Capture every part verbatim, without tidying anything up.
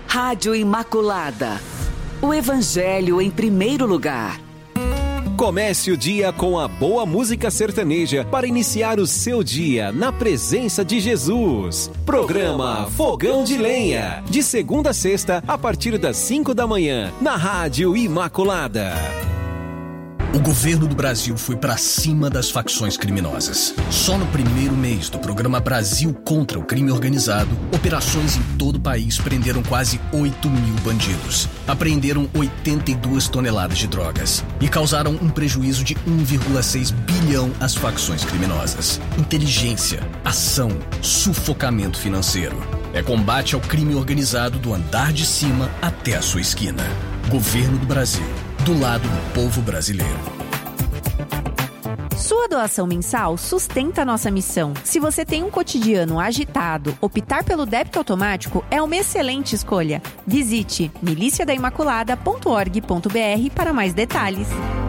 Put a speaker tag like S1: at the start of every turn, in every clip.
S1: Rádio Imaculada. O Evangelho em primeiro lugar.
S2: Comece o dia com a boa música sertaneja para iniciar o seu dia na presença de Jesus. Programa Fogão de Lenha, de segunda a sexta, a partir das cinco da manhã, na Rádio Imaculada.
S3: O governo do Brasil foi para cima das facções criminosas. Só no primeiro mês do programa Brasil contra o Crime Organizado, operações em todo o país prenderam quase oito mil bandidos. Apreenderam oitenta e duas toneladas de drogas e causaram um prejuízo de um vírgula seis bilhão às facções criminosas. Inteligência, ação, sufocamento financeiro. É combate ao crime organizado do andar de cima até a sua esquina. Governo do Brasil. Do lado do povo brasileiro.
S4: Sua doação mensal sustenta a nossa missão. Se você tem um cotidiano agitado, optar pelo débito automático é uma excelente escolha. Visite milícia da imaculada ponto org ponto br para mais detalhes.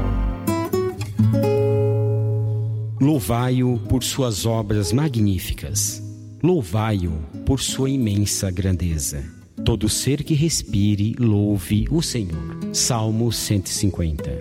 S5: Louvai-o por suas obras magníficas. Louvai-o por sua imensa grandeza. Todo ser que respire, louve o Senhor. Salmo cento e cinquenta.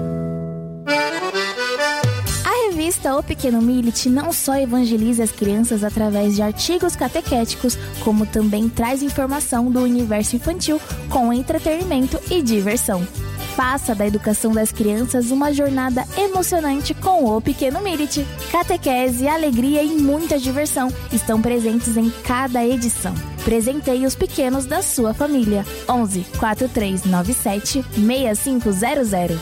S6: A revista O Pequeno Millet não só evangeliza as crianças através de artigos catequéticos, como também traz informação do universo infantil com entretenimento e diversão. Faça da educação das crianças uma jornada emocionante com O Pequeno Millet. Catequese, alegria e muita diversão estão presentes em cada edição. Presenteie os pequenos da sua família. onze, quatro três nove sete, seis cinco zero zero.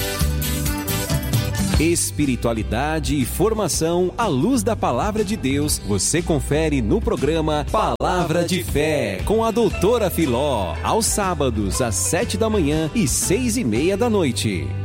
S2: Espiritualidade e formação à luz da Palavra de Deus, você confere no programa Palavra de Fé, com a doutora Filó, aos sábados às sete da manhã e seis e meia da noite.